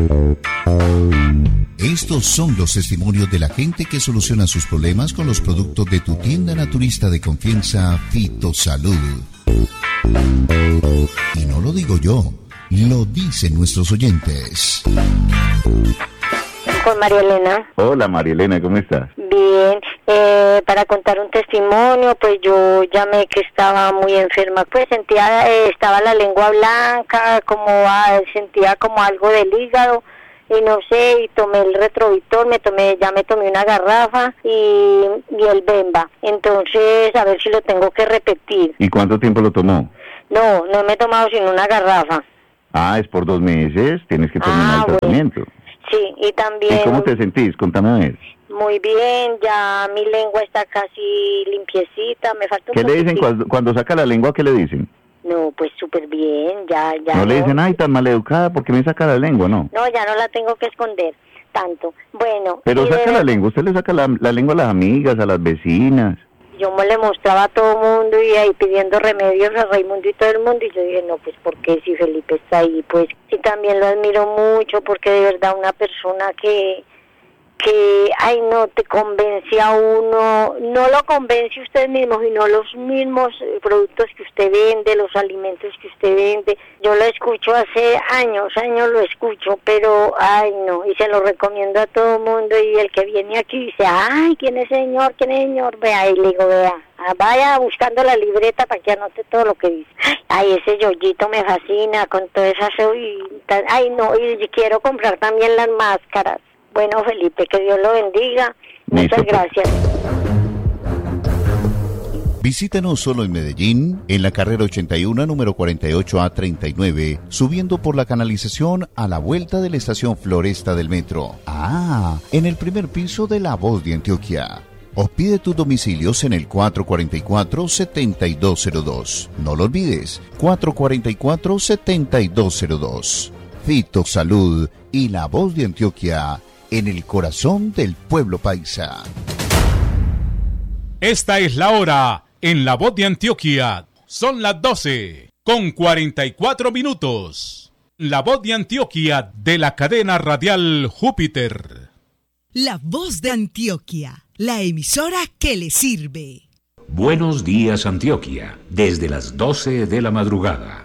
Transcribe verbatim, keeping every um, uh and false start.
Estos son los testimonios de la gente que soluciona sus problemas con los productos de tu tienda naturista de confianza, Fitosalud. Y no lo digo yo, lo dicen nuestros oyentes. Con María Elena. Hola María Elena, ¿cómo estás? Bien, eh, para contar un testimonio, pues yo llamé que estaba muy enferma, pues sentía, eh, estaba la lengua blanca, como ah, sentía como algo del hígado, y no sé, y tomé el Retrovitor, me tomé, ya me tomé una garrafa y, y el Bemba, entonces a ver si lo tengo que repetir. ¿Y cuánto tiempo lo tomó? No, no me he tomado sino una garrafa. Ah, es por dos meses, tienes que terminar ah, el tratamiento. Bueno. Sí, y también... ¿Y cómo te sentís? Contame a ver. Muy bien, ya mi lengua está casi limpiecita, me falta un ¿Qué le dicen poquitito. cuando, cuando saca la lengua? ¿Qué le dicen? No, pues súper bien, ya, ya. No, no le dicen, ay, tan maleducada, porque me saca la lengua, ¿no? No, ya no la tengo que esconder tanto. Bueno. Pero saca de... la lengua, usted le saca la, la lengua a las amigas, a las vecinas. Yo me le mostraba a todo el mundo y ahí pidiendo remedios a Raimundo y todo el mundo, y yo dije, no, pues porque si Felipe está ahí, pues sí, también lo admiro mucho, porque de verdad una persona que, que, ay no, te convence a uno, no lo convence usted mismo, sino los mismos productos que usted vende, los alimentos que usted vende. Yo lo escucho hace años, años lo escucho, pero, ay no, y se lo recomiendo a todo el mundo, y el que viene aquí dice, ay, ¿quién es señor? ¿Quién es señor? Vea, y le digo, vea, vaya buscando la libreta para que anote todo lo que dice. Ay, ese yoyito me fascina, con todo esa... Ay no, y quiero comprar también las máscaras. Bueno, Felipe, que Dios lo bendiga. Muchas Listo, gracias. Visítanos solo en Medellín, en la carrera ochenta y uno, número cuarenta y ocho A treinta y nueve, subiendo por la canalización a la vuelta de la estación Floresta del metro. Ah, en el primer piso de La Voz de Antioquia. O pide tus domicilios en el cuatro cuatro cuatro, siete dos cero dos. No lo olvides, cuatro cuatro cuatro, siete dos cero dos. Fitosalud y La Voz de Antioquia, en el corazón del pueblo paisa. Esta es la hora en La Voz de Antioquia. Son las doce con cuarenta y cuatro minutos. La Voz de Antioquia de la cadena radial Júpiter. La Voz de Antioquia, la emisora que le sirve. Buenos días, Antioquia, desde las doce de la madrugada.